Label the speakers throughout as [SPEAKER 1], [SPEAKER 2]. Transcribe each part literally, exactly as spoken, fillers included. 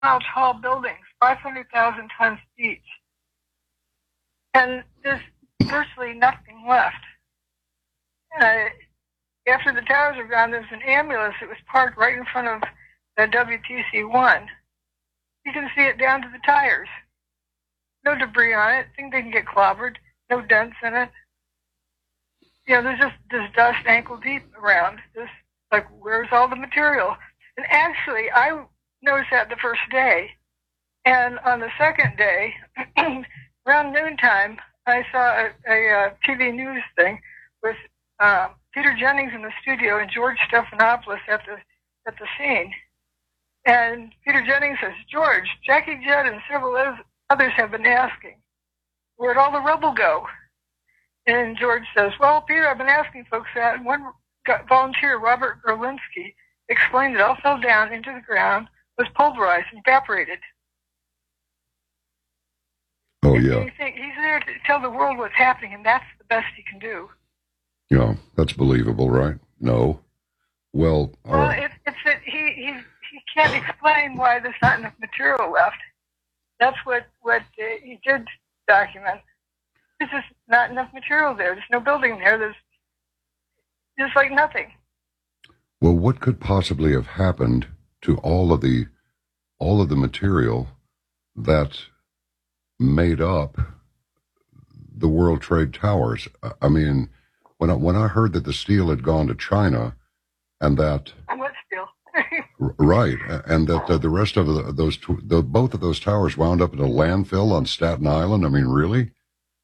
[SPEAKER 1] mile tall buildings, five hundred thousand tons each. And there's virtually nothing left. Uh, after the towers are gone, there's an ambulance that was parked right in front of the W T C one. You can see it down to the tires. No debris on it. I think they can get clobbered. No dents in it. You know, there's just this dust ankle deep around. This, like, where's all the material? And actually, I noticed that the first day. And on the second day, around noontime, I saw a, a, a T V news thing with uh, Peter Jennings in the studio and George Stephanopoulos at the at the scene. And Peter Jennings says, George, Jackie Judd and several others have been asking, where'd all the rubble go? And George says, well, Peter, I've been asking folks that. And one volunteer, Robert Gerlinsky, explained it all fell down into the ground, was pulverized and evaporated.
[SPEAKER 2] Oh,
[SPEAKER 1] and
[SPEAKER 2] yeah.
[SPEAKER 1] You think he's there to tell the world what's happening, and that's the best he can do.
[SPEAKER 2] Yeah, that's believable, right? No. Well, all
[SPEAKER 1] well,
[SPEAKER 2] right.
[SPEAKER 1] it, it's that he, he he can't explain why there's not enough material left. That's what what uh, he did document. There's just not enough material there. There's no building there. There's just like nothing.
[SPEAKER 2] Well, what could possibly have happened to all of the all of the material that made up the World Trade Towers? I mean, when I, when I heard that the steel had gone to China, and that
[SPEAKER 1] what steel?
[SPEAKER 2] right, and that uh, the rest of the, those the, both of those towers wound up in a landfill on Staten Island. I mean, really?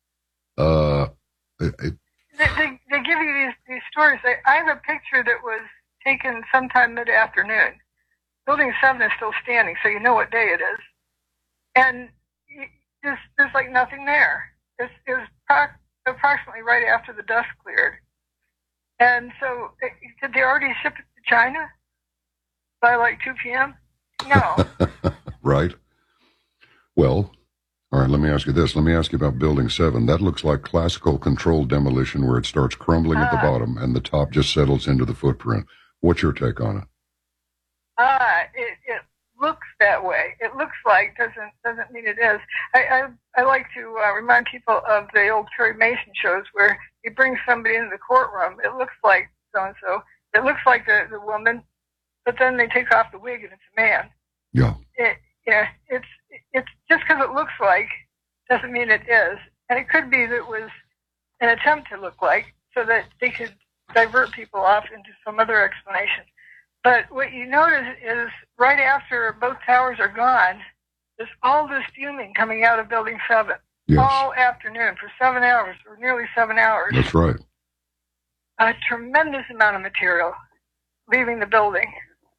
[SPEAKER 2] Uh, it, it,
[SPEAKER 1] they, they, they give you these, these stories. I, I have a picture that was taken sometime mid-afternoon. Building seven is still standing, so you know what day it is. And there's, there's like nothing there. It's, it was pro- approximately right after the dust cleared. And so, did they already ship it to China by like two p.m.? No.
[SPEAKER 2] Right. Well, all right, let me ask you this. Let me ask you about Building seven. That looks like classical controlled demolition where it starts crumbling uh, at the bottom and the top just settles into the footprint. What's your take on it?
[SPEAKER 1] Ah, uh, it, it looks that way. It looks like, doesn't doesn't mean it is. I I, I like to uh, remind people of the old Perry Mason shows where you bring somebody into the courtroom. It looks like so-and-so. It looks like the, the woman, but then they take off the wig and it's a man.
[SPEAKER 2] Yeah.
[SPEAKER 1] It, yeah, it's it's just because it looks like doesn't mean it is. And it could be that it was an attempt to look like so that they could divert people off into some other explanation. But what you notice is right after both towers are gone, there's all this fuming coming out of Building seven.
[SPEAKER 2] Yes.
[SPEAKER 1] All afternoon for seven hours, or nearly seven hours.
[SPEAKER 2] That's right.
[SPEAKER 1] A tremendous amount of material leaving the building.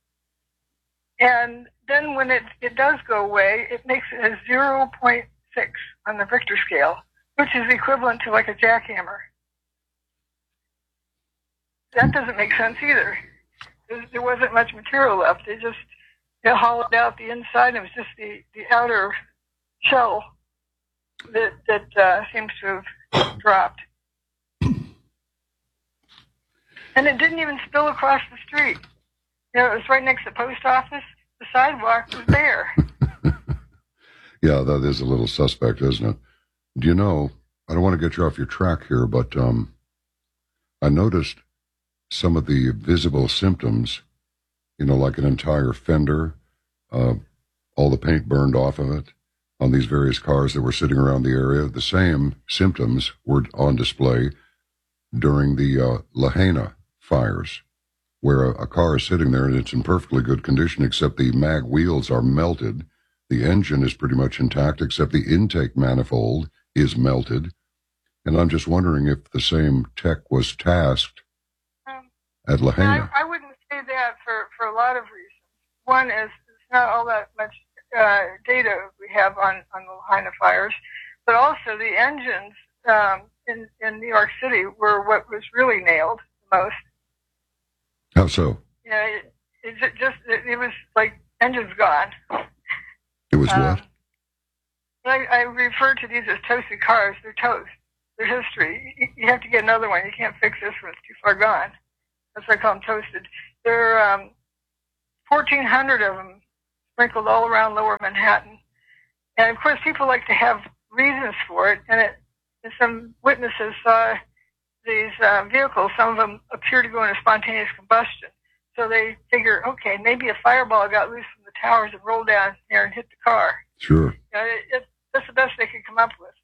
[SPEAKER 1] And then when it, it does go away, it makes it a zero point six on the Richter scale, which is equivalent to like a jackhammer. That doesn't make sense either. There, there wasn't much material left. They just they hollowed out the inside, and it was just the, the outer shell that that uh, seems to have dropped. And it didn't even spill across the street. You know, it was right next to the post office. The sidewalk was there.
[SPEAKER 2] Yeah, that is a little suspect, isn't it? Do you know, I don't want to get you off your track here, but um, I noticed some of the visible symptoms, you know, like an entire fender, uh, all the paint burned off of it on these various cars that were sitting around the area. The same symptoms were on display during the uh, Lahaina fires, where a, a car is sitting there and it's in perfectly good condition, except the mag wheels are melted. The engine is pretty much intact, except the intake manifold is melted. And I'm just wondering if the same tech was tasked um, at Lahaina.
[SPEAKER 1] I, I wouldn't say that for, for a lot of reasons. One is it's not all that much uh, data we have on, on the Lahaina fires, but also the engines um, in, in New York City were what was really nailed the most.
[SPEAKER 2] How so?
[SPEAKER 1] Yeah, it, it just it, it was like engines gone.
[SPEAKER 2] It was
[SPEAKER 1] um,
[SPEAKER 2] what?
[SPEAKER 1] I, I refer to these as toasted cars. They're toast. They're history. You, you have to get another one. You can't fix this one. It's too far gone. That's why I call them toasted. There are um, fourteen hundred of them sprinkled all around Lower Manhattan. And of course, people like to have reasons for it. And, it, and some witnesses saw these uh, vehicles. Some of them appear to go into spontaneous combustion. So they figure, okay, maybe a fireball got loose from the towers and rolled down there and hit the car.
[SPEAKER 2] Sure.
[SPEAKER 1] You know, it, it, that's the best they could come up with.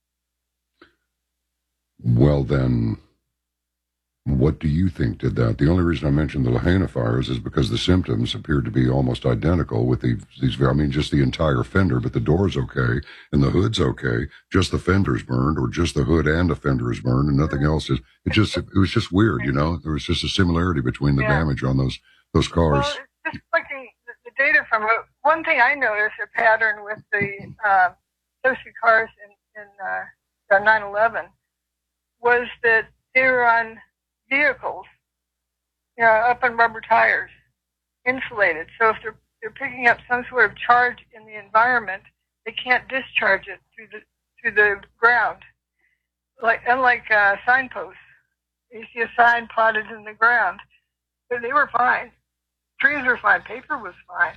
[SPEAKER 2] Well, then, what do you think did that? The only reason I mentioned the Lahaina fires is because the symptoms appeared to be almost identical with the, these, I mean, just the entire fender, but the door's okay and the hood's okay. Just the fender's burned, or just the hood and the fender is burned, and nothing else is. It just, it was just weird, you know? There was just a similarity between the
[SPEAKER 1] Yeah.
[SPEAKER 2] damage on those, those cars.
[SPEAKER 1] Well, just looking at the data from it, one thing I noticed a pattern with the uh, Sophie cars in, in uh, nine eleven was that they were on vehicles, you know, up on rubber tires, insulated. So if they're they're picking up some sort of charge in the environment, they can't discharge it through the through the ground. Like unlike uh, signposts, you see a sign plotted in the ground, but they were fine. Trees were fine. Paper was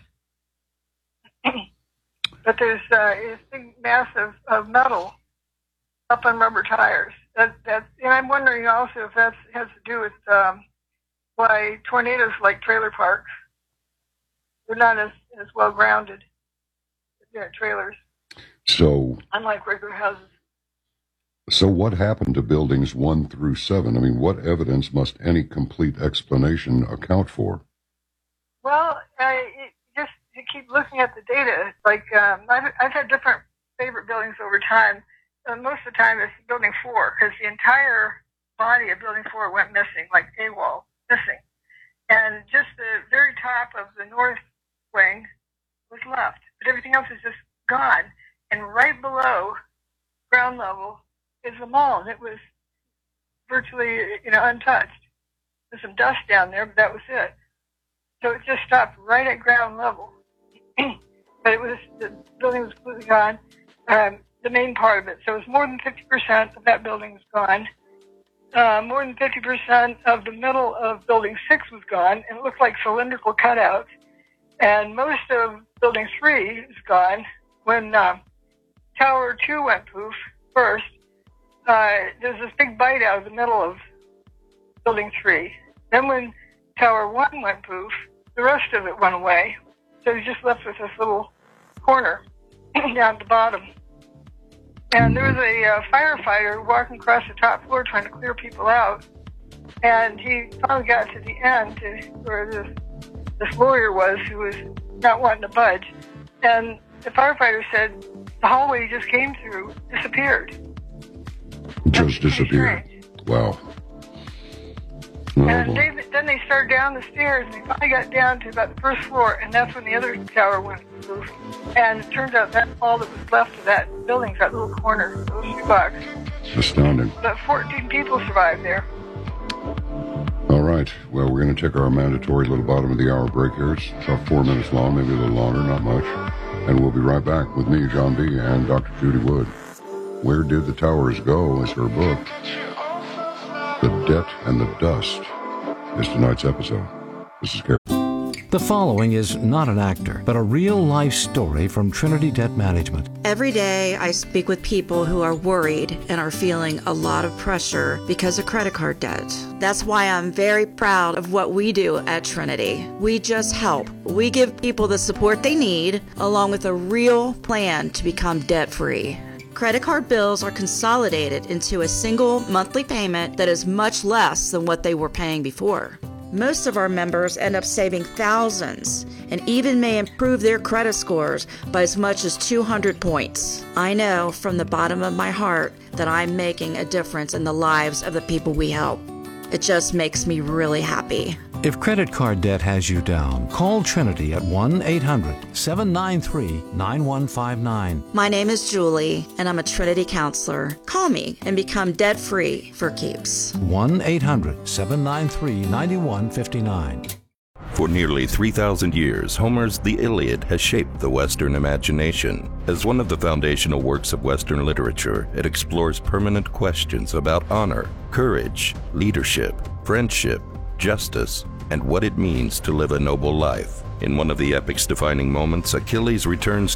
[SPEAKER 1] fine. But there's uh, a big mass of, of metal up on rubber tires. That, that, and I'm wondering also if that has to do with um, why tornadoes like trailer parks. They're not as, as well grounded as you know, trailers,
[SPEAKER 2] So,
[SPEAKER 1] unlike regular houses.
[SPEAKER 2] so what happened to buildings one through seven? I mean, what evidence must any complete explanation account for?
[SPEAKER 1] Well, I, it, just to keep looking at the data, like um, I've, I've had different favorite buildings over time. Uh, most of the time it's building four, because the entire body of building four went missing, like AWOL, missing. And just the very top of the north wing was left, but everything else is just gone. And right below ground level is the mall, and it was virtually, you know, untouched. There's some dust down there, but that was it. So it just stopped right at ground level. But it was, the building was completely gone. Um, the main part of it. So it was more than fifty percent of that building was gone. Uh, more than fifty percent of the middle of building six was gone, and it looked like cylindrical cutouts. And most of building three is gone. When uh, tower two went poof first, uh, there's this big bite out of the middle of building three. Then when tower one went poof, the rest of it went away. So he's just left with this little corner down at the bottom. And there was a uh, firefighter walking across the top floor trying to clear people out. And he finally got to the end to where this, this lawyer was, who was not wanting to budge. And the firefighter said the hallway he just came through disappeared.
[SPEAKER 2] Just disappeared. Wow. Oh,
[SPEAKER 1] And
[SPEAKER 2] boy.
[SPEAKER 1] they, then they started down the stairs, and they finally got down to about the first floor, and that's when the other tower went poof. And it turns out that's all that was left of that building, that little corner, those few blocks.
[SPEAKER 2] Astounding.
[SPEAKER 1] But fourteen people survived there.
[SPEAKER 2] All right. Well, we're going to take our mandatory little bottom of the hour break here. It's about four minutes long, maybe a little longer, not much. And we'll be right back with me, John B., and Doctor Judy Wood. Where Did the Towers Go is her book. The Debt and the Dust is tonight's episode. This is Gary.
[SPEAKER 3] The following is not an actor, but a real-life story from Trinity Debt Management.
[SPEAKER 4] Every day I speak with people who are worried and are feeling a lot of pressure because of credit card debt. That's why I'm very proud of what we do at Trinity. We just help. We give people the support they need, along with a real plan to become debt-free. Credit card bills are consolidated into a single monthly payment that is much less than what they were paying before. Most of our members end up saving thousands and even may improve their credit scores by as much as two hundred points. I know from the bottom of my heart that I'm making a difference in the lives of the people we help. It just makes me really happy.
[SPEAKER 3] If credit card debt has you down, call Trinity at one eight hundred seven nine three nine one five nine.
[SPEAKER 4] My name is Julie, and I'm a Trinity counselor. Call me and become debt-free for keeps.
[SPEAKER 3] one eight hundred seven nine three nine one five nine.
[SPEAKER 5] For nearly three thousand years, Homer's The Iliad has shaped the Western imagination. As one of the foundational works of Western literature, it explores permanent questions about honor, courage, leadership, friendship, justice, and what it means to live a noble life. In one of the epic's defining moments, Achilles returns